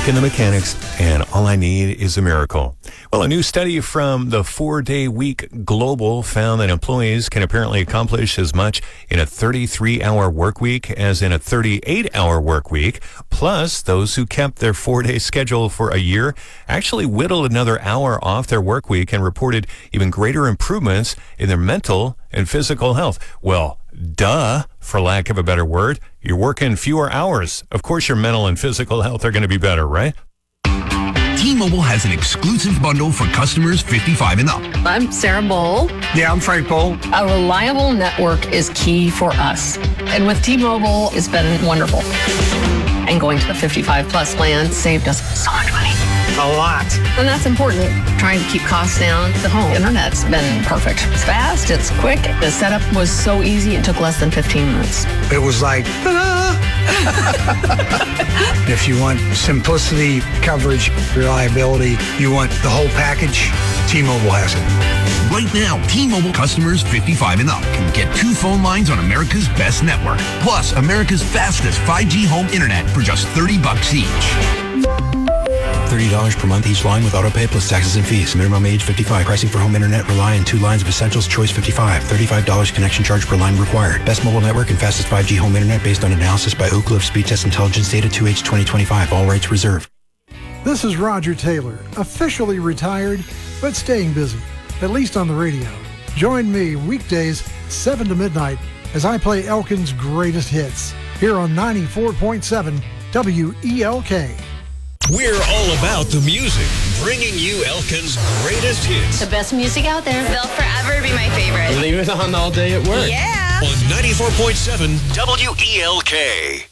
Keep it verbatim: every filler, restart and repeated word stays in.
look in the mechanics, and all I need is a miracle. Well, a new study from the four-day week Global found that employees can apparently accomplish as much in a thirty-three hour work week as in a thirty-eight hour work week. Plus, those who kept their four-day schedule for a year actually whittled another hour off their work week and reported even greater improvements in their mental and physical health. Well, duh, for lack of a better word. You're working fewer hours. Of course, your mental and physical health are going to be better, right? T-Mobile has an exclusive bundle for customers fifty-five and up. I'm Sarah Bowl. Yeah, I'm Frank Bowl. A reliable network is key for us. And with T-Mobile, it's been wonderful. And going to the fifty-five plus plan saved us so much money. A lot. And that's important. Trying to keep costs down. The home internet's been perfect. It's fast, it's quick. The setup was so easy, it took less than fifteen minutes. It was like, ta-da! If you want simplicity, coverage, reliability, you want the whole package, T-Mobile has it. Right now, T-Mobile customers fifty-five and up can get two phone lines on America's best network, plus America's fastest five G home internet for just thirty bucks each. thirty dollars per month each line with autopay plus taxes and fees. Minimum age fifty-five. Pricing for home internet rely on two lines of Essentials Choice fifty-five. thirty-five dollars connection charge per line required. Best mobile network and fastest five G home internet based on analysis by Oak Cliff Speed Test Intelligence Data two H twenty twenty-five. All rights reserved. This is Roger Taylor, officially retired, but staying busy, at least on the radio. Join me weekdays, seven to midnight, as I play Elkin's greatest hits, here on ninety-four point seven W E L K. We're all about the music, bringing you Elkin's greatest hits. The best music out there. They'll forever be my favorite. Leave it on all day at work. Yeah. On ninety-four point seven W E L K.